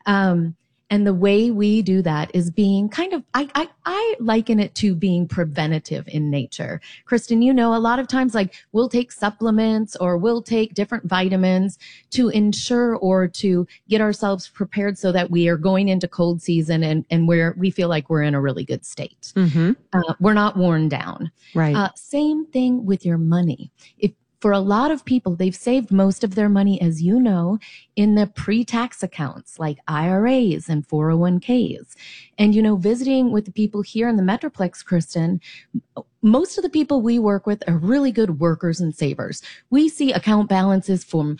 And the way we do that is being kind of, I liken it to being preventative in nature. Kristen, you know, a lot of times, like, we'll take supplements or we'll take different vitamins to ensure or to get ourselves prepared so that we are going into cold season and we feel like we're in a really good state. Mm-hmm. We're not worn down. Right. Same thing with your money. For a lot of people, they've saved most of their money, as you know, in the pre-tax accounts like IRAs and 401ks. And, you know, visiting with the people here in the Metroplex, Kristen, most of the people we work with are really good workers and savers. We see account balances from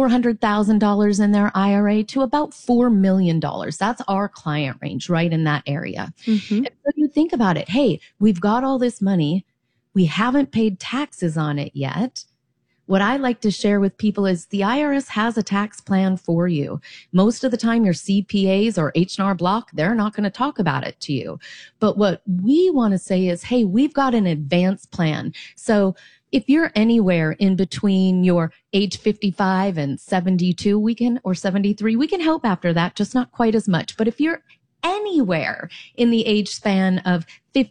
$400,000 in their IRA to about $4 million. That's our client range, right in that area. Mm-hmm. And so you think about it. Hey, we've got all this money. We haven't paid taxes on it yet. What I like to share with people is the IRS has a tax plan for you. Most of the time, your CPAs or H&R Block, they're not going to talk about it to you. But what we want to say is, hey, we've got an advance plan. So if you're anywhere in between your age 55 and 72, or 73, we can help after that, just not quite as much. But if you're anywhere in the age span of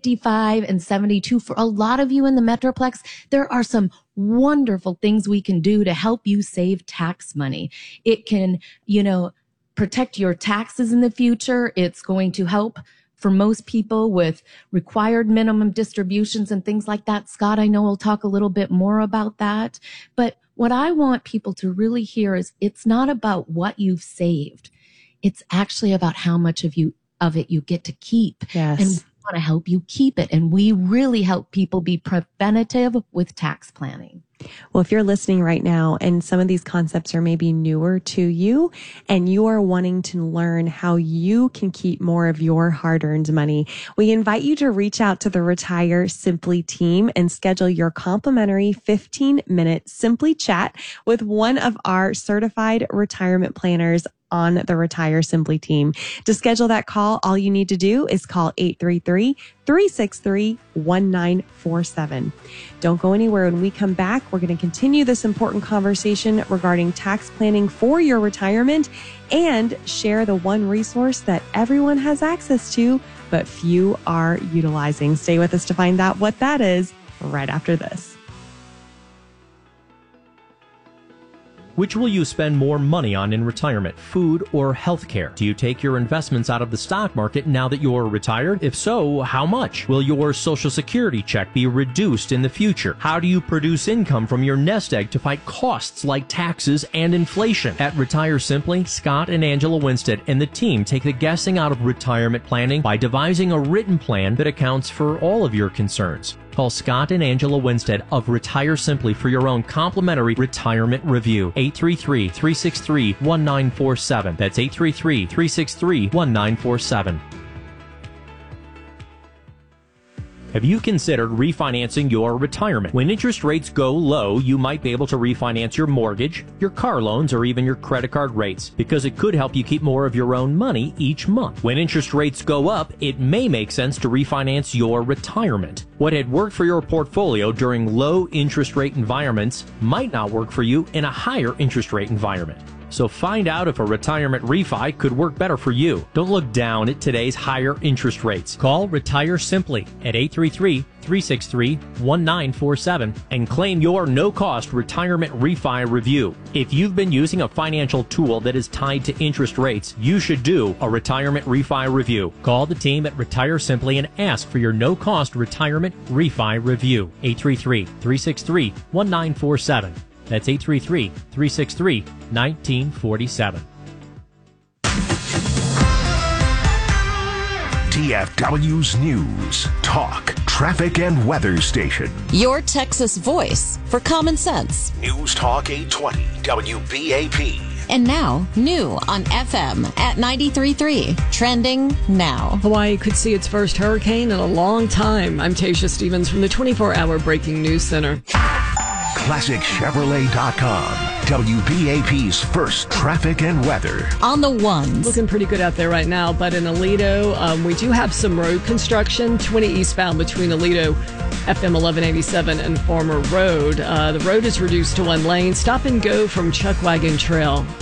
55 and 72, for a lot of you in the Metroplex, there are some wonderful things we can do to help you save tax money. It can, you know, protect your taxes in the future. It's going to help for most people with required minimum distributions and things like that. Scott, I know we'll talk a little bit more about that. But what I want people to really hear is it's not about what you've saved. It's actually about how much of it you get to keep. Yes. And we want to help you keep it. And we really help people be preventative with tax planning. Well, if you're listening right now and some of these concepts are maybe newer to you and you are wanting to learn how you can keep more of your hard-earned money, we invite you to reach out to the Retire Simply team and schedule your complimentary 15-minute Simply chat with one of our certified retirement planners on the Retire Simply team. To schedule that call, all you need to do is call 833-363-1947. Don't go anywhere. When we come back, we're going to continue this important conversation regarding tax planning for your retirement and share the one resource that everyone has access to, but few are utilizing. Stay with us to find out what that is right after this. Which will you spend more money on in retirement, food or healthcare? Do you take your investments out of the stock market now that you're retired? If so, how much? Will your Social Security check be reduced in the future? How do you produce income from your nest egg to fight costs like taxes and inflation? At Retire Simply, Scott and Angela Winstead and the team take the guessing out of retirement planning by devising a written plan that accounts for all of your concerns. Call Scott and Angela Winstead of Retire Simply for your own complimentary retirement review. 833-363-1947. That's 833-363-1947. Have you considered refinancing your retirement? When interest rates go low, you might be able to refinance your mortgage, your car loans, or even your credit card rates, because it could help you keep more of your own money each month. When interest rates go up, it may make sense to refinance your retirement. What had worked for your portfolio during low interest rate environments might not work for you in a higher interest rate environment. So find out if a retirement refi could work better for you. Don't look down at today's higher interest rates. Call Retire Simply at 833-363-1947 and claim your no-cost retirement refi review. If you've been using a financial tool that is tied to interest rates, you should do a retirement refi review. Call the team at Retire Simply and ask for your no-cost retirement refi review. 833-363-1947. That's 833-363-1947. TFW's News, Talk, Traffic, and Weather Station. Your Texas voice for common sense. News Talk 820, WBAP. And now, new on FM at 93.3. Trending now. Hawaii could see its first hurricane in a long time. I'm Tasha Stevens from the 24-hour Breaking News Center. ClassicChevrolet.com, WBAP's first traffic and weather. On the ones. Looking pretty good out there right now, but in Aledo, we do have some road construction, 20 eastbound between Aledo, FM 1187 and Farmer Road. The road is reduced to one lane. Stop and go from Chuckwagon Trail.